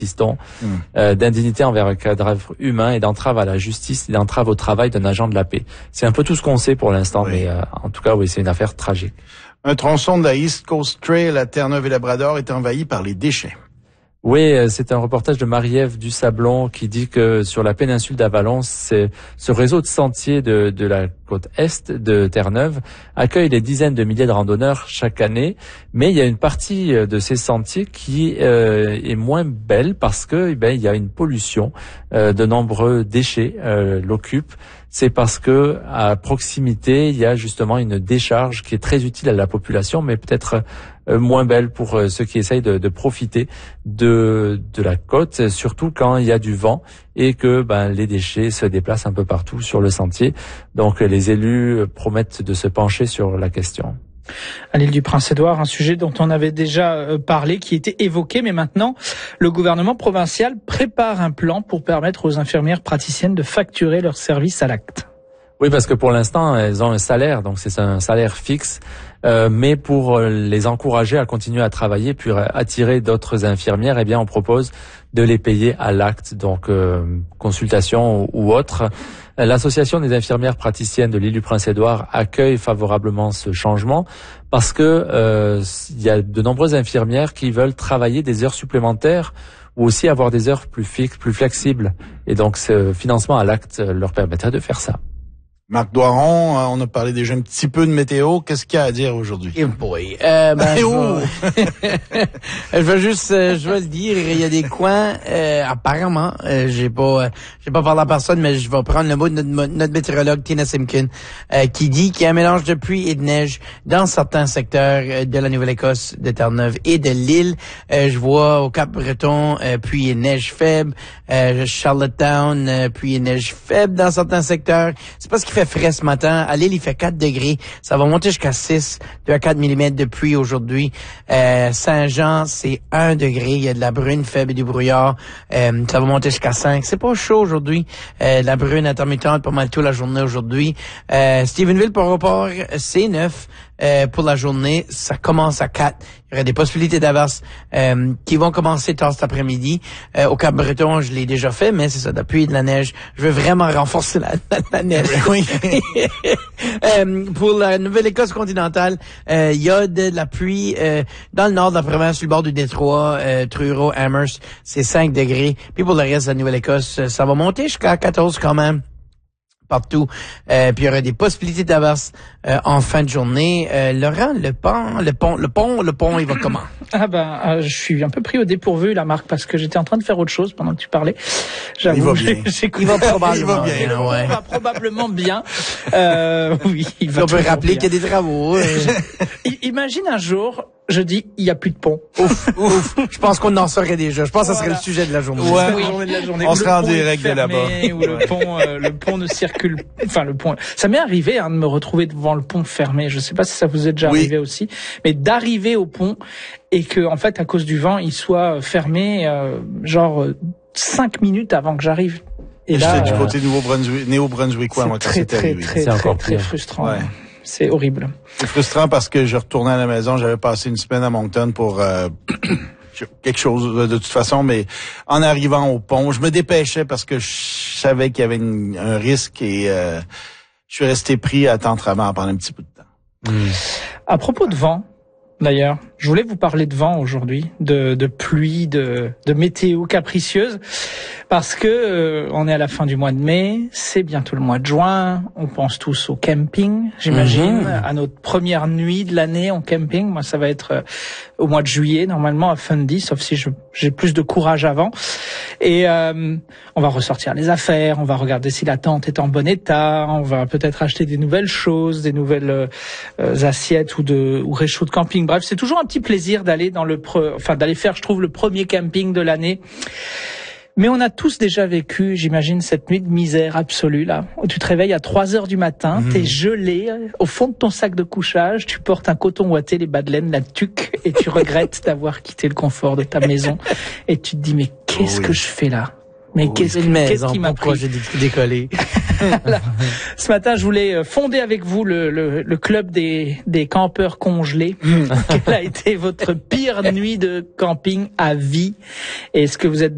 d'indignité envers un cadavre humain et d'entrave à la justice et d'entrave au travail d'un agent de la paix. C'est un peu tout ce qu'on sait pour l'instant, mais en tout cas, oui, c'est une affaire tragique. Un tronçon de la East Coast Trail à Terre-Neuve-et-Labrador est envahi par les déchets. Oui, c'est un reportage de Marie-Ève Dusablon qui dit que sur la péninsule d'Avalon, ce réseau de sentiers de la côte est de Terre-Neuve accueille des dizaines de milliers de randonneurs chaque année, mais il y a une partie de ces sentiers qui est moins belle parce que il y a une pollution, de nombreux déchets l'occupent. C'est parce que à proximité, il y a justement une décharge qui est très utile à la population, mais peut-être moins belle pour ceux qui essayent de profiter de la côte, surtout quand il y a du vent et que les déchets se déplacent un peu partout sur le sentier. Donc les élus promettent de se pencher sur la question. À l'île du Prince-Édouard, un sujet dont on avait déjà parlé, qui était évoqué, mais maintenant, le gouvernement provincial prépare un plan pour permettre aux infirmières praticiennes de facturer leurs services à l'acte. Oui, parce que pour l'instant, elles ont un salaire, donc c'est un salaire fixe, mais pour les encourager à continuer à travailler, puis attirer d'autres infirmières, on propose de les payer à l'acte, donc consultation ou autre. L'association des infirmières praticiennes de l'île du Prince-Édouard accueille favorablement ce changement parce que il y a de nombreuses infirmières qui veulent travailler des heures supplémentaires ou aussi avoir des heures plus fixes, plus flexibles. Et donc ce financement à l'acte leur permettrait de faire ça. Marc Doiron, on a parlé déjà un petit peu de météo. Qu'est-ce qu'il y a à dire aujourd'hui? Je vais le dire, il y a des coins, apparemment, j'ai pas parlé à personne, mais je vais prendre le mot de notre météorologue Tina Simkin, qui dit qu'il y a un mélange de pluie et de neige dans certains secteurs de la Nouvelle-Écosse, de Terre-Neuve et de l'île. Je vois au Cap-Breton, pluie et neige faible, Charlottetown, pluie et neige faible dans certains secteurs. C'est parce qu'il fait frais ce matin. À l'île, il fait 4 degrés. Ça va monter jusqu'à 6, 2 à 4 mm de pluie aujourd'hui. Saint-Jean, c'est 1 degré. Il y a de la brune faible et du brouillard. Ça va monter jusqu'à 5. C'est pas chaud aujourd'hui. La brune intermittente pas mal toute la journée aujourd'hui. Stephenville, par rapport, c'est 9. Pour la journée, ça commence à 4. Il y aurait des possibilités d'averses qui vont commencer tard cet après-midi. Au Cap-Breton, je l'ai déjà fait, mais c'est ça, de la pluie et de la neige. Je veux vraiment renforcer la neige. Oui. Pour la Nouvelle-Écosse continentale, il y a de la pluie dans le nord de la province, sur le bord du détroit, Truro, Amherst, c'est 5 degrés. Puis pour le reste de la Nouvelle-Écosse, ça va monter jusqu'à 14 quand même. Partout. Puis il y aurait des possibilités d'averses en fin de journée. Laurent, le pont, il va comment? Je suis un peu pris au dépourvu, là, Marc, parce que j'étais en train de faire autre chose pendant que tu parlais. J'avoue, il va bien. Il va probablement bien. Il va probablement bien. Oui, il va. On peut rappeler qu'il y a des travaux. Imagine un jour, je dis, il y a plus de pont. Ouf. Je pense qu'on en saurait déjà. Je pense que ça serait le sujet de la journée. Ouais. Oui. De la journée. On sera en direct de là-bas. Où le pont ne circule. Enfin, le pont. Ça m'est arrivé de me retrouver devant le pont fermé. Je sais pas si ça vous est déjà arrivé aussi, mais d'arriver au pont et que, en fait, à cause du vent, il soit fermé, 5 minutes avant que j'arrive. Et là, j'étais du côté néo-brunswickois, moi, quand c'était arrivé. Très frustrant. Ouais. C'est horrible. C'est frustrant parce que je retournais à la maison, j'avais passé une semaine à Moncton pour quelque chose de toute façon, mais en arrivant au pont, je me dépêchais parce que je savais qu'il y avait un risque et je suis resté pris à temps travers pendant un petit peu de temps. À propos de vent, d'ailleurs, je voulais vous parler de vent aujourd'hui, de pluie, de météo capricieuse, parce que on est à la fin du mois de mai, c'est bientôt le mois de juin, on pense tous au camping, j'imagine, à notre première nuit de l'année en camping. Moi, ça va être au mois de juillet, normalement, à Fundy, sauf si j'ai plus de courage avant. Et on va ressortir les affaires, on va regarder si la tente est en bon état, on va peut-être acheter des nouvelles choses, des nouvelles assiettes ou réchauds de camping. Bref, c'est toujours un petit plaisir d'aller d'aller faire, je trouve, le premier camping de l'année. Mais on a tous déjà vécu, j'imagine, cette nuit de misère absolue, là, où tu te réveilles à 3h du matin, t'es gelé, au fond de ton sac de couchage, tu portes un coton ouaté, les bas de laine, la tuque, et tu regrettes d'avoir quitté le confort de ta maison. Et tu te dis, mais qu'est-ce que je fais là? Mais qu'est-ce qui m'a pris? Pourquoi j'ai décollé? Ce matin, je voulais fonder avec vous le club des campeurs congelés. Quelle a été votre pire nuit de camping à vie? Est-ce que vous êtes